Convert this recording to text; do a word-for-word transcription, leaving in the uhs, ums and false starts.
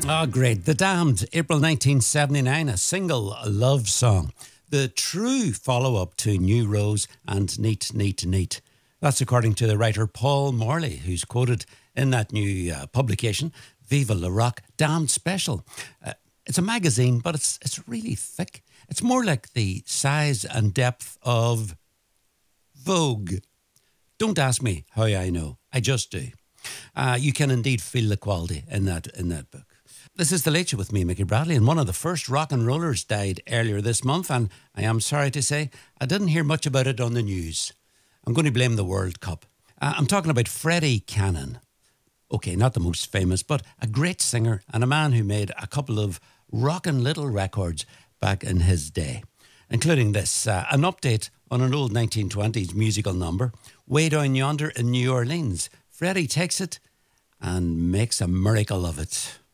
Oh, great. The Damned, April nineteen seventy-nine, a single love song. The true follow-up to New Rose and Neat, Neat, Neat. That's according to the writer Paul Morley, who's quoted in that new uh, publication, Viva La Rock Damned Special. Uh, it's a magazine, but it's it's really thick. It's more like the size and depth of Vogue. Don't ask me how I know. I just do. Uh, you can indeed feel the quality in that in that book. This is The Late Show with me, Mickey Bradley, and one of the first rock and rollers died earlier this month, and I am sorry to say I didn't hear much about it on the news. I'm going to blame the World Cup. Uh, I'm talking about Freddie Cannon. Okay, not the most famous, but a great singer and a man who made a couple of rockin' little records back in his day, including this, uh, an update on an old nineteen twenties musical number, Way Down Yonder in New Orleans. Freddie takes it and makes a miracle of it.